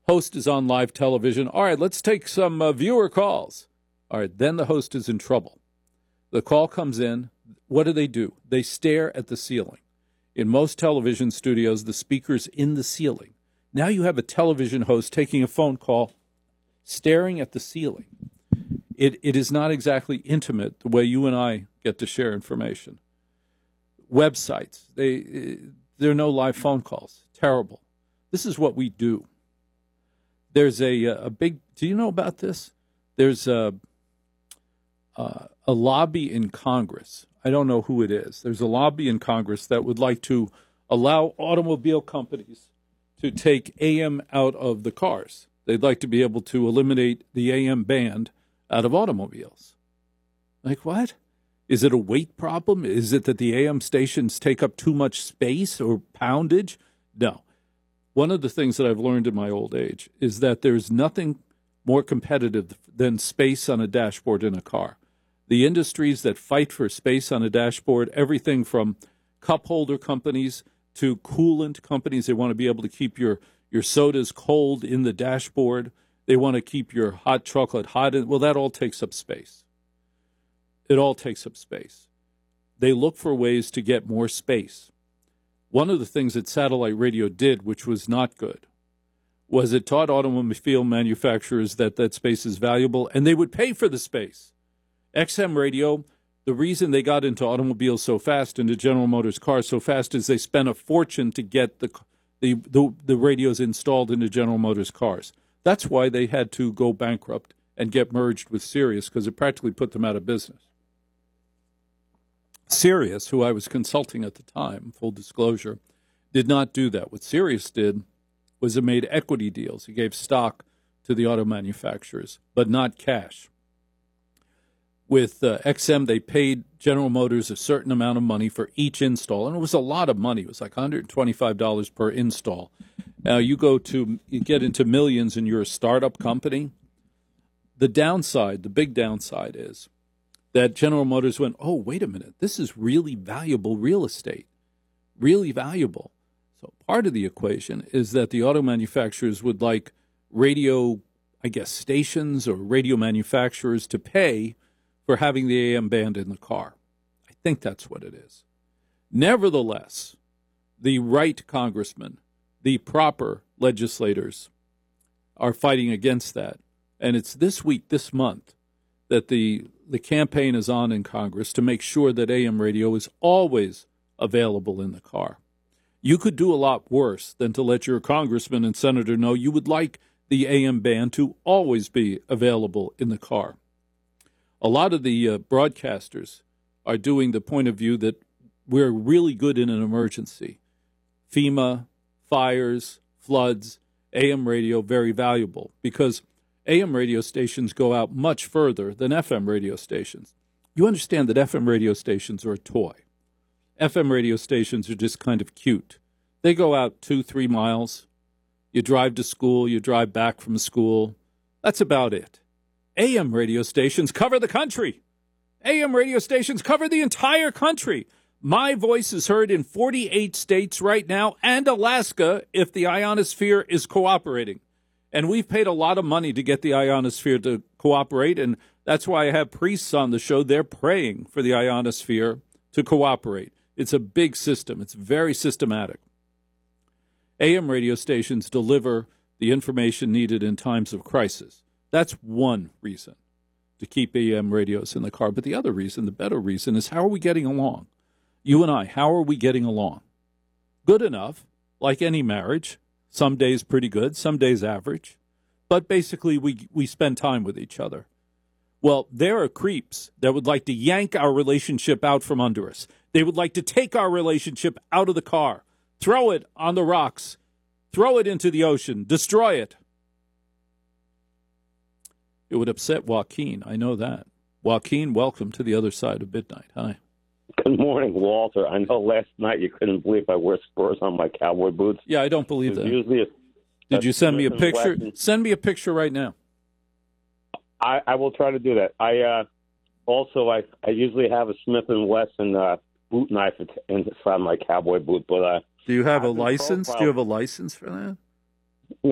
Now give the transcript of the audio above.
Host is on live television. All right, let's take some viewer calls. All right, then the host is in trouble. The call comes in. What do? They stare at the ceiling. In most television studios, the speaker's in the ceiling. Now you have a television host taking a phone call, staring at the ceiling. It is not exactly intimate the way you and I get to share information. Websites, there are no live phone calls. Terrible. This is what we do. There's a big. Do you know about this? There's a lobby in Congress. I don't know who it is. There's a lobby in Congress that would like to allow automobile companies to take AM out of the cars. They'd like to be able to eliminate the AM band out of automobiles. Like what? Is it a weight problem? Is it that the AM stations take up too much space or poundage? No. One of the things that I've learned in my old age is that there's nothing more competitive than space on a dashboard in a car. The industries that fight for space on a dashboard, everything from cup holder companies to coolant companies, they want to be able to keep your sodas cold in the dashboard. They want to keep your hot chocolate hot. Well, that all takes up space. It all takes up space. They look for ways to get more space. One of the things that satellite radio did, which was not good, was it taught automobile manufacturers that space is valuable, and they would pay for the space. XM radio, the reason they got into automobiles so fast, into General Motors cars so fast, is they spent a fortune to get the radios installed into General Motors cars. That's why they had to go bankrupt and get merged with Sirius, because it practically put them out of business. Sirius, who I was consulting at the time, full disclosure, did not do that. What Sirius did was it made equity deals. It gave stock to the auto manufacturers, but not cash. With XM, they paid General Motors a certain amount of money for each install, and it was a lot of money. It was like $125 per install. Now, you get into millions and you're a startup company. The downside, the big downside is that General Motors went, oh, wait a minute, this is really valuable real estate, really valuable. So part of the equation is that the auto manufacturers would like radio, stations or radio manufacturers to pay for having the AM band in the car. I think that's what it is. Nevertheless, the right congressmen, the proper legislators, are fighting against that. And it's this week, this month, that the campaign is on in Congress to make sure that AM radio is always available in the car. You could do a lot worse than to let your congressman and senator know you would like the AM band to always be available in the car. A lot of the broadcasters are doing the point of view that we're really good in an emergency. FEMA, fires, floods, AM radio, very valuable, because AM radio stations go out much further than FM radio stations. You understand that FM radio stations are a toy. FM radio stations are just kind of cute. They go out 2-3 miles. You drive to school, you drive back from school. That's about it. AM radio stations cover the country. AM radio stations cover the entire country. My voice is heard in 48 states right now, and Alaska if the ionosphere is cooperating. And we've paid a lot of money to get the ionosphere to cooperate, and that's why I have priests on the show. They're praying for the ionosphere to cooperate. It's a big system. It's very systematic. AM radio stations deliver the information needed in times of crisis. That's one reason to keep AM radios in the car. But the other reason, the better reason, is how are we getting along? You and I, how are we getting along? Good enough, like any marriage. Some days pretty good, some days average. But basically, we spend time with each other. Well, there are creeps that would like to yank our relationship out from under us. They would like to take our relationship out of the car, throw it on the rocks, throw it into the ocean, destroy it. It would upset Joaquin, I know that. Joaquin, welcome to the other side of midnight. Hi. Good morning, Walter. I know last night you couldn't believe I wear Spurs on my cowboy boots. Yeah, I don't believe that. Did you send me a picture? Send me a picture right now. I will try to do that. I usually have a Smith & Wesson boot knife inside my cowboy boot. But do you have a license? Do you have a license for that?